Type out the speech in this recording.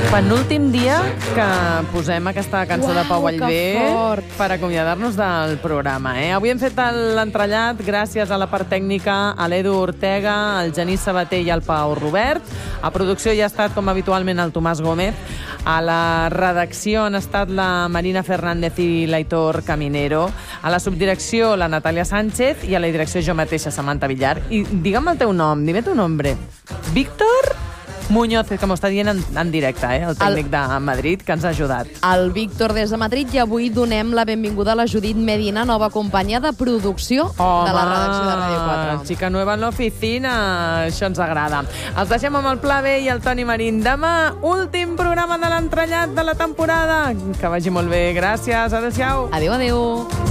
Penúltim dia que posem aquesta cançó de Pau Vallvé per acomiadar-nos del programa. Avui hem fet l'entrellat gràcies a la part tècnica, a l'Edu Ortega, al Genís Sabater i al Pau Robert. A producció hi ha estat, com habitualment, el Tomàs Gómez. A la redacció han estat la Marina Fernández i l'Aitor Caminero. A la subdirecció, la Natàlia Sánchez. I a la direcció, jo mateixa, Samantha Villar. I digue'm el teu nom, dime tu nombre. Víctor Muñoz, que m'ho està dient en directe, el tècnic de Madrid, que ens ha ajudat. El Víctor des de Madrid, i avui donem la benvinguda a la Judit Medina, nova companya de producció de la redacció de Ràdio 4. Chica nueva en l'oficina, això ens agrada. Els deixem amb el Pla B i el Toni Marín. Demà, últim programa de l'entrellat de la temporada. Que vagi molt bé, gràcies, adéu-siau. Adéu, adéu.